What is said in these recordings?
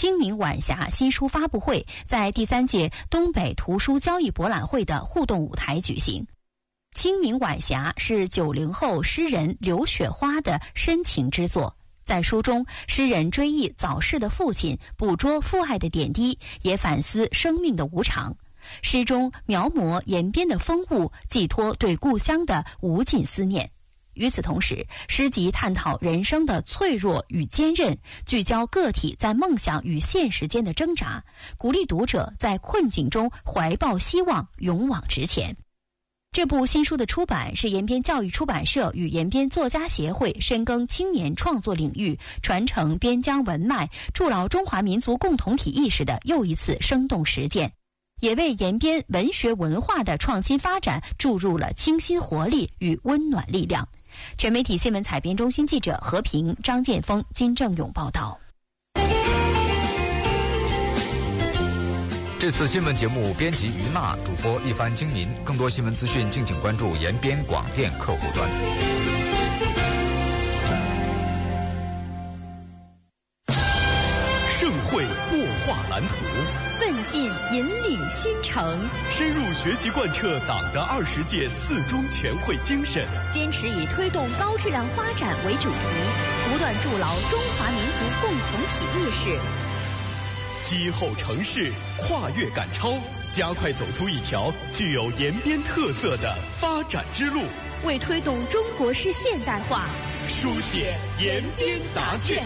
清明晚霞新书发布会在第3届东北图书交易博览会的互动舞台举行。清明晚霞是90后诗人刘雪花的深情之作。在书中，诗人追忆早逝的父亲，捕捉父爱的点滴，也反思生命的无常。诗中描摹延边的风物，寄托对故乡的无尽思念。与此同时，诗集探讨人生的脆弱与坚韧，聚焦个体在梦想与现实间的挣扎，鼓励读者在困境中怀抱希望，勇往直前。这部新书的出版是延边教育出版社与延边作家协会深耕青年创作领域、传承边疆文脉、筑牢中华民族共同体意识的又一次生动实践，也为延边文学文化的创新发展注入了清新活力与温暖力量。全媒体新闻采编中心记者何平、张建峰、金正勇报道。 这次新闻节目编辑于娜，主播一番精民。更多新闻资讯，敬请关注延边广电客户端。 盛会擘画蓝图， 奋进引领新城， 深入学习贯彻党的20届4中全会精神， 坚持以推动高质量发展为主题，不断筑牢中华民族共同体意识。 击后城市，跨越赶超，加快走出一条具有延边特色的发展之路， 为推动中国式现代化书写延边答卷。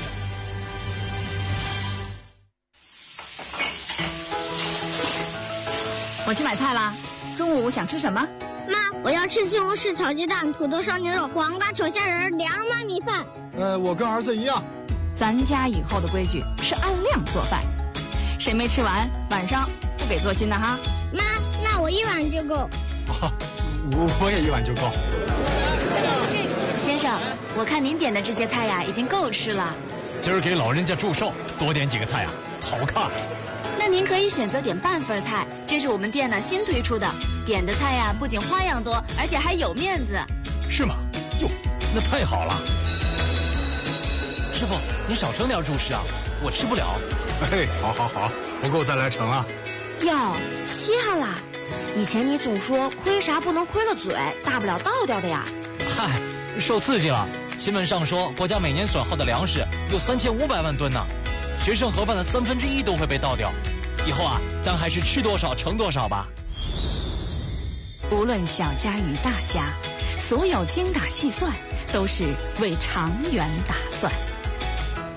我去买菜啦，中午想吃什么？ 妈，我要吃西红柿炒鸡蛋、土豆烧牛肉、黄瓜炒虾仁、凉焖米饭。 我跟儿子一样。 咱家以后的规矩是按量做饭，谁没吃完，晚上不给做新的哈。 妈，那我1碗就够。 我也1碗就够。 先生，我看您点的这些菜呀，已经够吃了。 今儿给老人家祝寿，多点几个菜啊，好看。 那您可以选择点半份菜，这是我们店呢新推出的，点的菜呀不仅花样多，而且还有面子。 是吗？哟，那太好了。师傅，您少盛点主食啊，我吃不了。 好，不够再来盛啊。 哟，稀罕啦！以前你总说亏啥不能亏了嘴，大不了倒掉的呀。 嗨，受刺激了。新闻上说，国家每年损耗的粮食有3500万吨呢，学生盒饭的1/3都会被倒掉。以后啊，咱还是吃多少盛多少吧。 无论小家与大家，所有精打细算都是为长远打算。